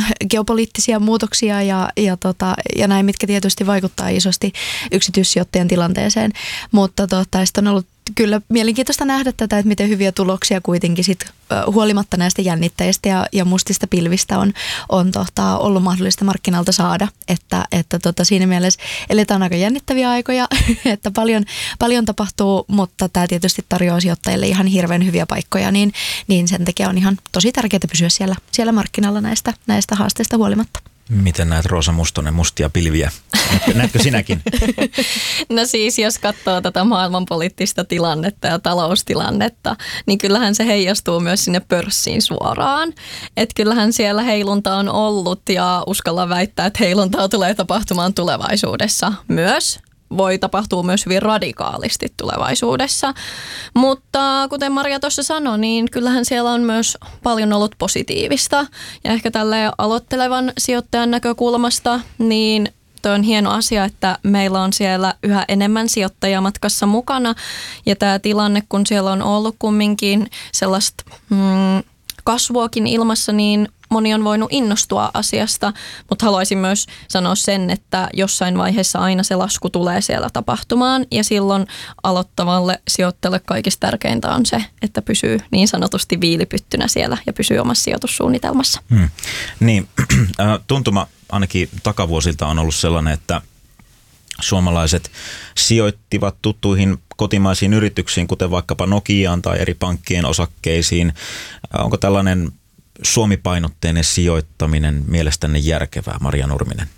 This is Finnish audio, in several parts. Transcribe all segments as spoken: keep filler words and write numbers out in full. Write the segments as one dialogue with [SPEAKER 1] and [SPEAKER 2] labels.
[SPEAKER 1] geopoliittisia muutoksia ja, ja, tota, ja näin, mitkä tietysti vaikuttaa isosti yksityissijoittajan tilanteeseen, mutta tota, on ollut kyllä mielenkiintoista nähdä tätä, että miten hyviä tuloksia kuitenkin sit, huolimatta näistä jännitteistä ja, ja mustista pilvistä on, on tota, ollut mahdollista markkinalta saada. Että, että tota, siinä mielessä eletään aika jännittäviä aikoja, että paljon, paljon tapahtuu, mutta tämä tietysti tarjoaa sijoittajille ihan hirveän hyviä paikkoja, niin, niin sen takia on ihan tosi tärkeää pysyä siellä, siellä markkinalla näistä, näistä haasteista huolimatta.
[SPEAKER 2] Miten näet, Roosa Mustonen, mustia pilviä? Näetkö, näetkö sinäkin?
[SPEAKER 3] No siis, jos katsoo tätä maailmanpoliittista tilannetta ja taloustilannetta, niin kyllähän se heijastuu myös sinne pörssiin suoraan. Että kyllähän siellä heilunta on ollut ja uskalla väittää, että heiluntaa tulee tapahtumaan tulevaisuudessa myös. Voi tapahtua myös hyvin radikaalisti tulevaisuudessa, mutta kuten Maria tuossa sanoi, niin kyllähän siellä on myös paljon ollut positiivista ja ehkä tälleen aloittelevan sijoittajan näkökulmasta, niin toi on hieno asia, että meillä on siellä yhä enemmän sijoittajia matkassa mukana ja tämä tilanne, kun siellä on ollut kumminkin sellaista mm, kasvuakin ilmassa, niin moni on voinut innostua asiasta, mutta haluaisin myös sanoa sen, että jossain vaiheessa aina se lasku tulee siellä tapahtumaan ja silloin aloittavalle sijoittajalle kaikista tärkeintä on se, että pysyy niin sanotusti viilipyttynä siellä ja pysyy omassa sijoitussuunnitelmassa.
[SPEAKER 2] Hmm. Niin, tuntuma ainakin takavuosilta on ollut sellainen, että suomalaiset sijoittivat tuttuihin kotimaisiin yrityksiin, kuten vaikkapa Nokiaan tai eri pankkien osakkeisiin. Onko tällainen Suomi-painotteinen sijoittaminen mielestänne järkevää, Maria Nurminen?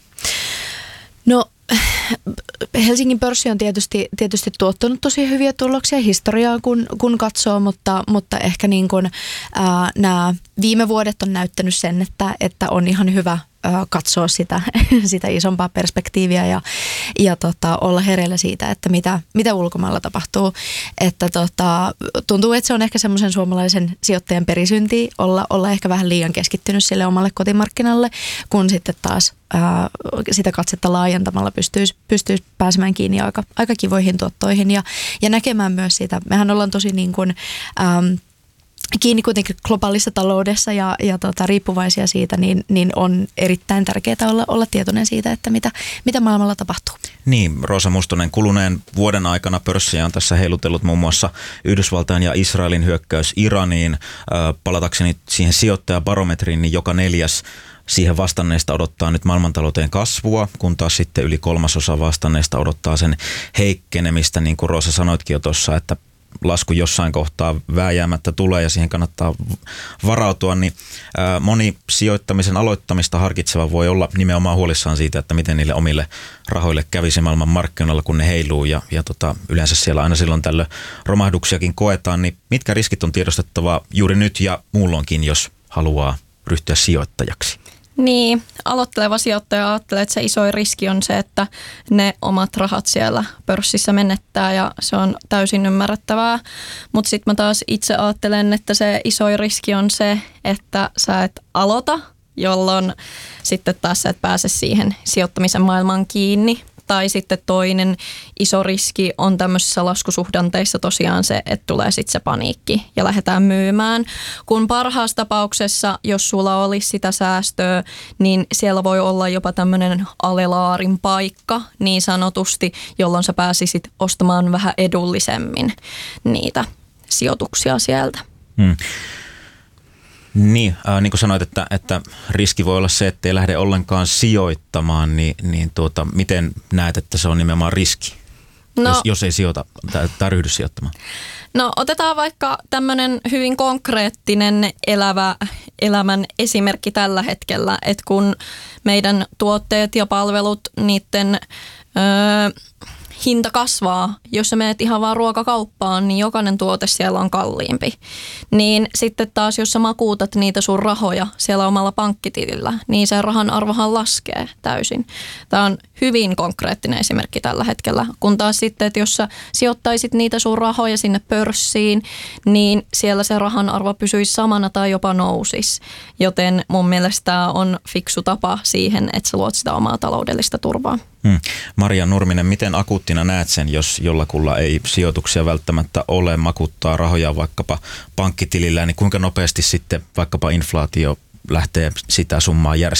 [SPEAKER 1] No Helsingin pörssi on tietysti, tietysti tuottanut tosi hyviä tuloksia historiaa, kun, kun katsoo, mutta, mutta ehkä niin kuin, ää, nämä viime vuodet on näyttänyt sen, että, että on ihan hyvä ää, katsoa sitä, sitä isompaa perspektiiviä ja, ja tota, olla hereillä siitä, että mitä, mitä ulkomailla tapahtuu. Että tota, tuntuu, että se on ehkä semmoisen suomalaisen sijoittajan perisynti olla, olla ehkä vähän liian keskittynyt sille omalle kotimarkkinalle, kun sitten taas ää, sitä katsetta laajentamalla pystyisi, pystyisi pääsemään kiinni aika, aika kivoihin tuottoihin ja, ja näkemään myös sitä. Mehän ollaan tosi niin kuin, äm, kiinni kuitenkin globaalissa taloudessa ja, ja tota, riippuvaisia siitä, niin, niin on erittäin tärkeää olla, olla tietoinen siitä, että mitä, mitä maailmalla tapahtuu.
[SPEAKER 2] Niin, Roosa Mustonen, kuluneen vuoden aikana pörssiä on tässä heilutellut muun muassa Yhdysvaltain ja Israelin hyökkäys Iraniin. Äh, palatakseni siihen sijoittajabarometriin, niin joka neljäs siihen vastanneista odottaa nyt maailmantalouteen kasvua, kun taas sitten yli kolmasosa vastanneista odottaa sen heikkenemistä, niin kuin Roosa sanoitkin jo tuossa, että lasku jossain kohtaa vääjäämättä tulee ja siihen kannattaa varautua, niin ää, moni sijoittamisen aloittamista harkitseva voi olla nimenomaan huolissaan siitä, että miten niille omille rahoille kävisi maailman markkinoilla, kun ne heiluu ja, ja tota, yleensä siellä aina silloin tällöin romahduksiakin koetaan, niin mitkä riskit on tiedostettava juuri nyt ja muulloinkin, jos haluaa ryhtyä sijoittajaksi?
[SPEAKER 3] Niin, aloitteleva sijoittaja ajattelee, että se isoin riski on se, että ne omat rahat siellä pörssissä menettää ja se on täysin ymmärrettävää. Mutta sitten mä taas itse ajattelen, että se isoin riski on se, että sä et aloita, jolloin sitten taas sä et pääse siihen sijoittamisen maailmaan kiinni. Tai sitten toinen iso riski on tämmöisissä laskusuhdanteissa tosiaan se, että tulee sitten se paniikki ja lähdetään myymään. Kun parhaassa tapauksessa, jos sulla olisi sitä säästöä, niin siellä voi olla jopa tämmöinen alelaarin paikka niin sanotusti, jolloin sä pääsisit ostamaan vähän edullisemmin niitä sijoituksia sieltä.
[SPEAKER 2] Hmm. Niin, äh, niin kuin sanoit, että, että riski voi olla se, että ei lähde ollenkaan sijoittamaan, niin, niin tuota, miten näet, että se on nimenomaan riski, no, jos, jos ei sijoita tai, tai ryhdy sijoittamaan?
[SPEAKER 3] No otetaan vaikka tämmöinen hyvin konkreettinen elävä elämän esimerkki tällä hetkellä, että kun meidän tuotteet ja palvelut, niiden Öö, hinta kasvaa, jos sä menet ihan vaan ruokakauppaan, niin jokainen tuote siellä on kalliimpi. Niin sitten taas, jos sä makuutat niitä sun rahoja siellä omalla pankkitilillä, niin se rahan arvohan laskee täysin. Tämä on hyvin konkreettinen esimerkki tällä hetkellä. Kun taas sitten, että jos sä sijoittaisit niitä sun rahoja sinne pörssiin, niin siellä se rahan arvo pysyisi samana tai jopa nousisi. Joten mun mielestä tämä on fiksu tapa siihen, että sä luot sitä omaa taloudellista turvaa.
[SPEAKER 2] Hmm. Maria Nurminen, miten akuuttina näet sen, jos jollakulla ei sijoituksia välttämättä ole, makuttaa rahoja vaikkapa pankkitilillä, niin kuinka nopeasti sitten vaikkapa inflaatio lähtee sitä summaa järjestämään?